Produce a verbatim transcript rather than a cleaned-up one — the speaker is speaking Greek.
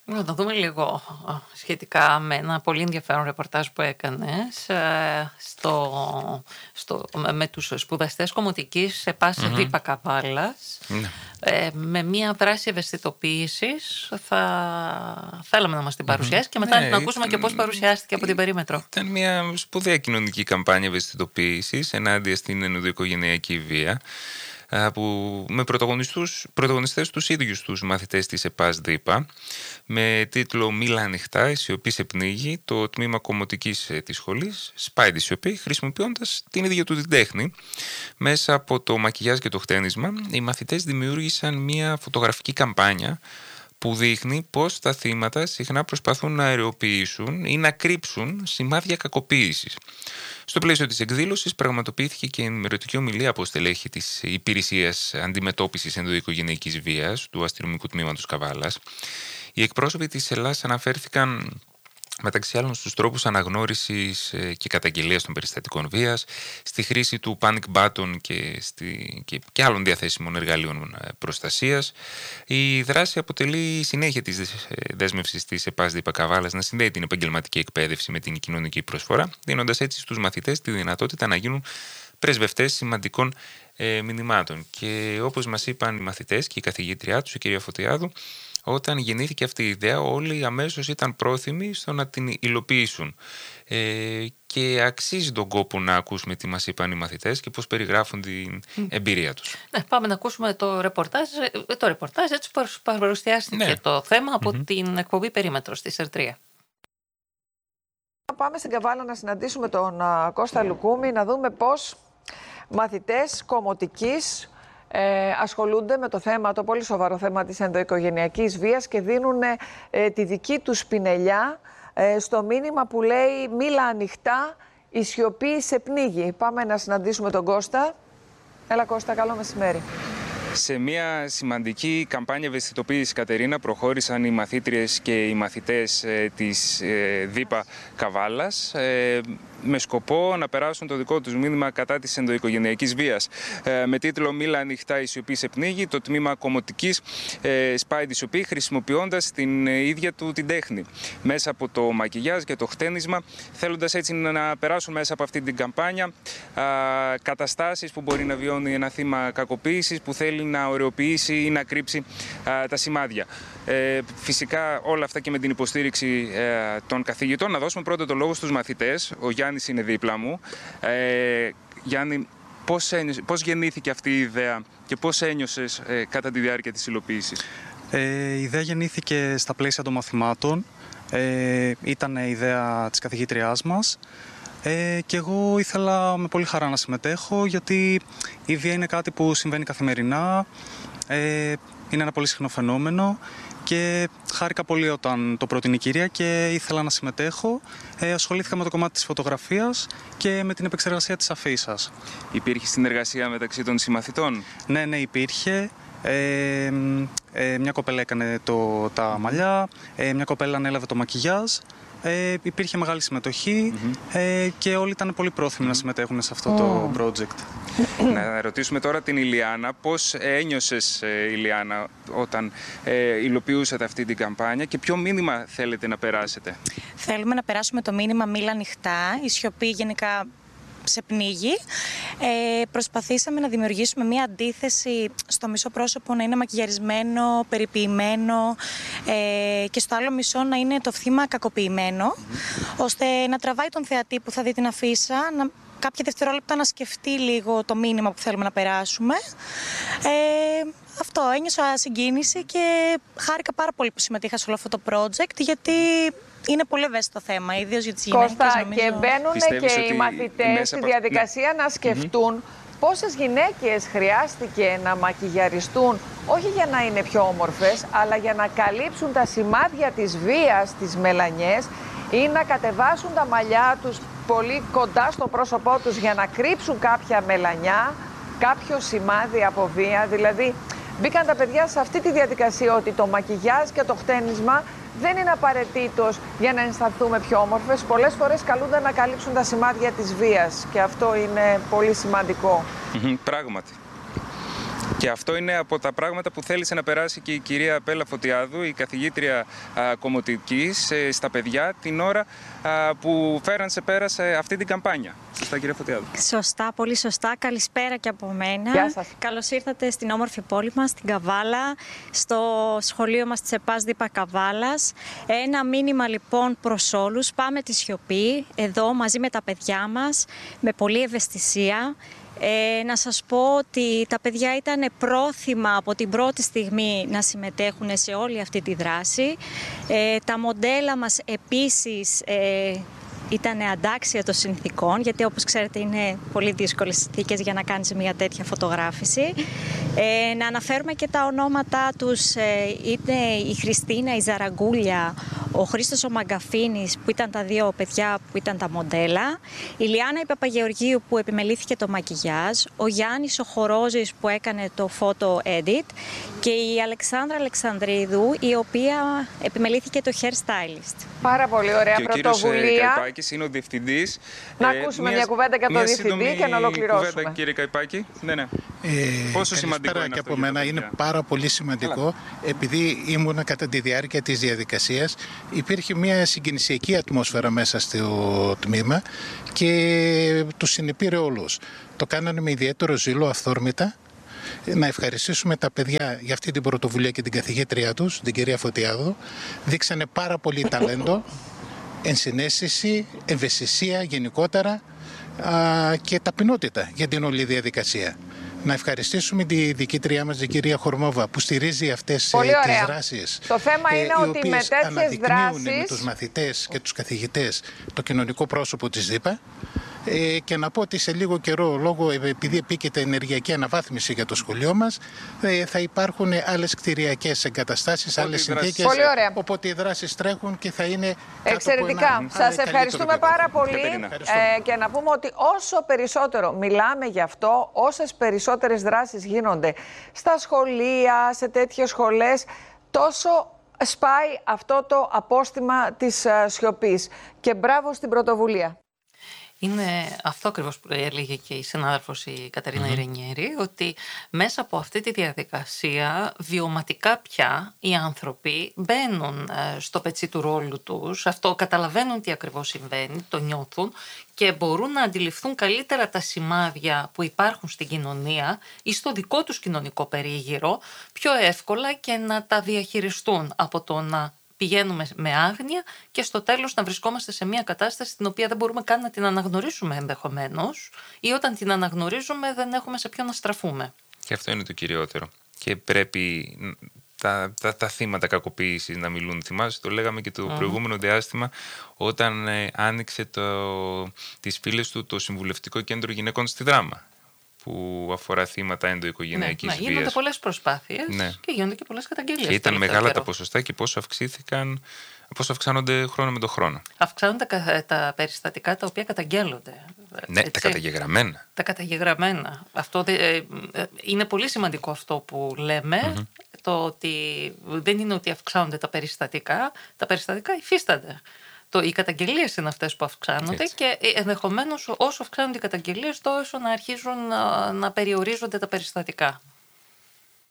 Να το δούμε λίγο σχετικά με ένα πολύ ενδιαφέρον ρεπορτάζ που έκανες στο, στο, με τους σπουδαστές κομμωτικής σε ΕΠΑΣ mm-hmm. Δήπα Καβάλας. Mm-hmm. Ε, με μια δράση ευαισθητοποίησης θα θέλαμε να μας την παρουσιάσει mm-hmm. και μετά ναι, να ακούσουμε ήταν, και πώς παρουσιάστηκε από την Περίμετρο. Ήταν μια σπουδαία κοινωνική καμπάνια ευαισθητοποίησης ενάντια στην ενδοοικογενειακή βία, που με πρωταγωνιστές τους ίδιους τους μαθητές της ΕΠΑΣ Δήπα, με τίτλο «Μίλα ανοιχτά, η σιωπή σε πνίγει». Το τμήμα κομμωτικής της σχολής σπάει τη σιωπή, χρησιμοποιώντας την ίδια του την τέχνη. Μέσα από το μακιγιάζ και το χτένισμα, οι μαθητές δημιούργησαν μια φωτογραφική καμπάνια που δείχνει πως τα θύματα συχνά προσπαθούν να αεροποιήσουν ή να κρύψουν σημάδια κακοποίησης. Στο πλαίσιο της εκδήλωσης πραγματοποιήθηκε και ενημερωτική ομιλία από στελέχη της Υπηρεσίας Αντιμετώπισης Ενδοοικογενειακής Βίας του Αστυνομικού Τμήματος Καβάλας. Οι εκπρόσωποι της Ελλάδας αναφέρθηκαν μεταξύ άλλων στους τρόπους αναγνώρισης και καταγγελίας των περιστατικών βίας, στη χρήση του panic button και, στη, και, και άλλων διαθέσιμων εργαλείων προστασίας. Η δράση αποτελεί συνέχεια της δέσμευσης της ΕΠΑΣ Δήπα Καβάλας να συνδέει την επαγγελματική εκπαίδευση με την κοινωνική προσφορά, δίνοντας έτσι στους μαθητές τη δυνατότητα να γίνουν πρεσβευτές σημαντικών ε, μηνυμάτων. Και όπως μας είπαν οι μαθητές και η καθηγήτριά τους, η κυρία Φωτιάδου, όταν γεννήθηκε αυτή η ιδέα, όλοι αμέσως ήταν πρόθυμοι στο να την υλοποιήσουν. Ε, και αξίζει τον κόπο να ακούσουμε τι μας είπαν οι μαθητές και πώς περιγράφουν την εμπειρία τους. Ναι, πάμε να ακούσουμε το ρεπορτάζ. Το ρεπορτάζ έτσι παρουσιάστηκε ναι. το θέμα από mm-hmm. την εκπομπή Περίμετρο στη ΣΕΡΤΡΙΑ. Πάμε στην Καβάλα να συναντήσουμε τον uh, Κώστα Λουκούμη, να δούμε πώς μαθητές κομμωτικής Ε, ασχολούνται με το θέμα, το πολύ σοβαρό θέμα της ενδοοικογενειακής βίας και δίνουν ε, τη δική τους πινελιά ε, στο μήνυμα που λέει «Μίλα ανοιχτά, η σιωπή σε πνίγει». Πάμε να συναντήσουμε τον Κώστα. Έλα Κώστα, καλό μεσημέρι. Σε μια σημαντική καμπάνια ευαισθητοποίησης, Κατερίνα, προχώρησαν οι μαθήτριες και οι μαθητές ε, της ε, Δήπα Καβάλας ε, με σκοπό να περάσουν το δικό τους μήνυμα κατά της ενδοοικογενειακής βίας. Ε, με τίτλο «Μίλα ανοιχτά, η σιωπή σε πνίγει», το τμήμα κομμωτικής ε, σπάει τη σιωπή, χρησιμοποιώντας την ε, ίδια του την τέχνη. Μέσα από το μακιγιάζ και το χτένισμα, θέλοντας έτσι να περάσουν μέσα από αυτή την καμπάνια α, καταστάσεις που μπορεί να βιώνει ένα θύμα κακοποίησης, που θέλει να ωρεοποιήσει ή να κρύψει α, τα σημάδια. Ε, φυσικά όλα αυτά και με την υποστήριξη ε, των καθηγητών. Να δώσουμε πρώτα το λόγο στους μαθητές. Ο Γιάννης είναι δίπλα μου. Ε, Γιάννη, πώς, ένιωσε, πώς γεννήθηκε αυτή η ιδέα και πώς ένιωσες ε, κατά τη διάρκεια της υλοποίησης? Ε, η ιδέα γεννήθηκε στα πλαίσια των μαθημάτων. Ε, ήταν η ιδέα της καθηγήτριάς μας. Ε, και εγώ ήθελα με πολύ χαρά να συμμετέχω, γιατί η βία είναι κάτι που συμβαίνει καθημερινά, ε, είναι ένα πολύ συχνό φαινόμενο και χάρηκα πολύ όταν το πρότεινε η κυρία και ήθελα να συμμετέχω. Ε, ασχολήθηκα με το κομμάτι της φωτογραφίας και με την επεξεργασία της αφίσας. Υπήρχε συνεργασία μεταξύ των συμμαθητών? Ναι, ναι, υπήρχε. Ε, ε, μια κοπέλα έκανε το, τα μαλλιά, ε, μια κοπέλα ανέλαβε το μακιγιάζ. Ε, υπήρχε μεγάλη συμμετοχή mm-hmm. ε, και όλοι ήταν πολύ πρόθυμοι mm-hmm. να συμμετέχουν σε αυτό oh. το project. Να ρωτήσουμε τώρα την Ηλιάνα. Πώς ένιωσες, Ηλιάνα, όταν ε, υλοποιούσατε αυτή την καμπάνια και ποιο μήνυμα θέλετε να περάσετε? Θέλουμε να περάσουμε το μήνυμα «Μίλα ανοιχτά». Η σιωπή γενικά σε πνίγει. Ε, προσπαθήσαμε να δημιουργήσουμε μία αντίθεση στο μισό πρόσωπο να είναι μακιγιαρισμένο, περιποιημένο ε, και στο άλλο μισό να είναι το θύμα κακοποιημένο, mm-hmm. ώστε να τραβάει τον θεατή που θα δει την αφίσα, να, κάποια δευτερόλεπτα να σκεφτεί λίγο το μήνυμα που θέλουμε να περάσουμε. Ε, αυτό, ένιωσα συγκίνηση και χάρηκα πάρα πολύ που συμμετείχα σε όλο αυτό το project, γιατί είναι πολύ ευαίσθητο θέμα, ιδίως για τις γυναίκες. Κώστα, νομίζω. και μπαίνουν και οι μαθητές στη διαδικασία ναι. να σκεφτούν mm-hmm. πόσες γυναίκες χρειάστηκε να μακιγιαριστούν, όχι για να είναι πιο όμορφες, αλλά για να καλύψουν τα σημάδια της βίας, τις μελανιές, ή να κατεβάσουν τα μαλλιά τους πολύ κοντά στο πρόσωπό τους για να κρύψουν κάποια μελανιά, κάποιο σημάδι από βία. Δηλαδή, μπήκαν τα παιδιά σε αυτή τη διαδικασία ότι το μακιγιάζ και το χτένισμα δεν είναι απαραίτητος για να αισθανθούμε πιο όμορφες. Πολλές φορές καλούνται να καλύψουν τα σημάδια της βίας και αυτό είναι πολύ σημαντικό. Mm-hmm, πράγματι. Και αυτό είναι από τα πράγματα που θέλησε να περάσει και η κυρία Πέλα Φωτιάδου, η καθηγήτρια κομμωτικής, ε, στα παιδιά την ώρα α, που φέραν σε πέρα σε αυτή την καμπάνια. Σωστά, κυρία Φωτιάδου? Σωστά, πολύ σωστά. Καλησπέρα και από μένα. Γεια σας. Καλώς ήρθατε στην όμορφη πόλη μας, στην Καβάλα, στο σχολείο μας της ΕΠΑΣ ΔΥΠΑ Καβάλας. Ένα μήνυμα λοιπόν προς όλους. Πάμε τη σιωπή εδώ μαζί με τα παιδιά μας, με πολλή ευαισθησία. Ε, να σας πω ότι τα παιδιά ήταν πρόθυμα από την πρώτη στιγμή να συμμετέχουν σε όλη αυτή τη δράση. Ε, τα μοντέλα μας επίσης ε, ήταν αντάξια των συνθήκων, γιατί όπως ξέρετε είναι πολύ δύσκολες συνθήκες για να κάνεις μια τέτοια φωτογράφηση. Ε, να αναφέρουμε και τα ονόματά τους, ε, είναι η Χριστίνα, η Ζαραγκούλια, ο Χρήστος ο Μαγκαφίνης που ήταν τα δύο παιδιά που ήταν τα μοντέλα, η Λιάννα η Παπαγεωργίου που επιμελήθηκε το μακιγιάζ, ο Γιάννης ο Χορόζης που έκανε το photo edit και η Αλεξάνδρα Αλεξανδρίδου η οποία επιμελήθηκε το hair stylist. Πάρα πολύ ωραία και πρωτοβουλία. Ο κύριος Καϊπάκης είναι ο διευθυντής. Να ε, ακούσουμε μια, μια κουβέντα για τον διευθυντή και να ολοκληρώσουμε. Κουβέντα, κύριε Καϊπάκη. Ναι, ναι. Ε, Πόσο σημαντικό είναι και αυτό από μένα, είναι πάρα πολύ σημαντικό. Έλα. Επειδή ήμουνα κατά τη διάρκεια της διαδικασίας, υπήρχε μια συγκινησιακή ατμόσφαιρα μέσα στο τμήμα και του συνεπήρε όλους. Το κάνανε με ιδιαίτερο ζήλο, αυθόρμητα. Να ευχαριστήσουμε τα παιδιά για αυτή την πρωτοβουλία και την καθηγήτριά τους, την κυρία Φωτιάδου. Δείξανε πάρα πολύ ταλέντο, ενσυναίσθηση, ευαισθησία γενικότερα α, και ταπεινότητα για την όλη διαδικασία. Να ευχαριστήσουμε τη διοικήτριά μας, την κυρία Χορμόβα, που στηρίζει αυτές τις δράσεις. Το θέμα ε, είναι οι ότι με τέτοιες αναδεικνύουν δράσεις με τους μαθητές και τους καθηγητές το κοινωνικό πρόσωπο της ΔΥΠΑ. Ε, και να πω ότι σε λίγο καιρό, λόγω, επειδή επίκειται ενεργειακή αναβάθμιση για το σχολείο μας, ε, θα υπάρχουν άλλες κτηριακές εγκαταστάσεις, άλλες συνθήκες. Πολύ ωραία. Οπότε οι δράσεις τρέχουν και θα είναι εξαιρετικά. Σας ευχαριστούμε πάρα πολύ. Ε, και να πούμε ότι όσο περισσότερο μιλάμε γι' αυτό, όσες περισσότερες δράσεις γίνονται στα σχολεία, σε τέτοιες σχολές, τόσο σπάει αυτό το απόστημα της σιωπής. Και μπράβο στην πρωτοβουλία. Είναι αυτό ακριβώς που έλεγε και η συνάδελφος η Κατερίνα mm-hmm. Ιρενιέρη, ότι μέσα από αυτή τη διαδικασία βιωματικά πια οι άνθρωποι μπαίνουν στο πετσί του ρόλου τους, αυτό καταλαβαίνουν τι ακριβώς συμβαίνει, το νιώθουν και μπορούν να αντιληφθούν καλύτερα τα σημάδια που υπάρχουν στην κοινωνία ή στο δικό τους κοινωνικό περίγυρο πιο εύκολα και να τα διαχειριστούν από το να πηγαίνουμε με άγνοια και στο τέλος να βρισκόμαστε σε μια κατάσταση την οποία δεν μπορούμε καν να την αναγνωρίσουμε ενδεχομένως ή όταν την αναγνωρίζουμε δεν έχουμε σε ποιο να στραφούμε. Και αυτό είναι το κυριότερο. Και πρέπει τα, τα, τα θύματα κακοποίησης να μιλούν. Θυμάσαι, το λέγαμε και το mm. προηγούμενο διάστημα όταν ε, άνοιξε το, τις φίλες του το Συμβουλευτικό Κέντρο Γυναικών στη Δράμα, που αφορά θύματα ενδοοικογενειακής ναι, βίας. Ναι, γίνονται πολλές προσπάθειες ναι. και γίνονται και πολλές καταγγελίες. Και ήταν μεγάλα καιρό. Τα ποσοστά και πόσο αυξήθηκαν, πόσο αυξάνονται χρόνο με το χρόνο. Αυξάνονται τα, τα περιστατικά τα οποία καταγγέλλονται. Ναι, έτσι. τα καταγεγραμμένα. Τα καταγεγραμμένα. Αυτό ε, ε, είναι πολύ σημαντικό αυτό που λέμε, mm-hmm. το ότι δεν είναι ότι αυξάνονται τα περιστατικά, τα περιστατικά υφίστανται. Το, οι καταγγελίες είναι αυτές που αυξάνονται έτσι. Και ενδεχομένως όσο αυξάνονται οι καταγγελίες τόσο να αρχίζουν να, να περιορίζονται τα περιστατικά.